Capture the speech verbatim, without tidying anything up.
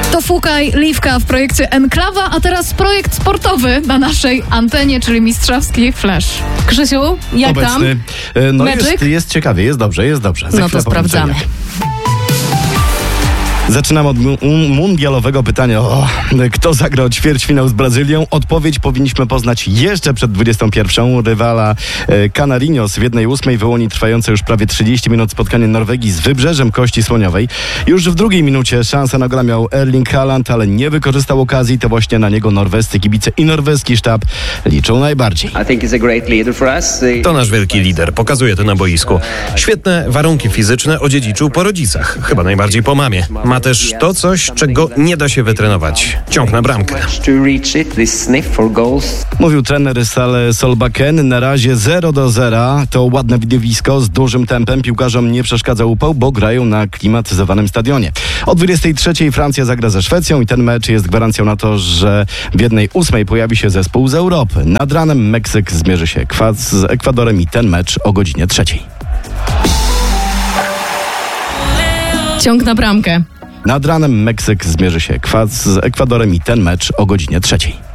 To Fukaj, Liwka w projekcie Enklawa, a teraz projekt sportowy na naszej antenie, czyli mistrzowski Flash. Krzysiu, jak Obecny. tam? No Meczyk? jest, jest ciekawie, jest dobrze, jest dobrze. Za No chwilę to powiem, sprawdzamy. co i jak. Zaczynamy od mu- mundialowego pytania. O, kto zagrał ćwierćfinał z Brazylią? Odpowiedź powinniśmy poznać jeszcze przed dwudziestą pierwszą. Rywala e, Canarinos w jednej ósmej wyłoni trwające już prawie trzydzieści minut spotkanie Norwegii z Wybrzeżem Kości Słoniowej. Już w drugiej minucie szansę na gola miał Erling Haaland, ale nie wykorzystał okazji. To właśnie na niego norwescy kibice i norweski sztab liczą najbardziej. To nasz wielki lider, pokazuje to na boisku. Świetne warunki fizyczne odziedziczył po rodzicach, chyba najbardziej po mamie. Ma też to coś, czego nie da się wytrenować. Ciąg na bramkę. Mówił trener Sale Solbakken. Na razie zero do zera. To ładne widowisko z dużym tempem. Piłkarzom nie przeszkadza upał, bo grają na klimatyzowanym stadionie. O dwudziestej trzeciej Francja zagra ze Szwecją i ten mecz jest gwarancją na to, że w jednej ósmej pojawi się zespół z Europy. Nad ranem Meksyk zmierzy się z Ekwadorem i ten mecz o godzinie trzeciej. Ciąg na bramkę. Nad ranem Meksyk zmierzy się z Ekwadorem i ten mecz o godzinie trzeciej.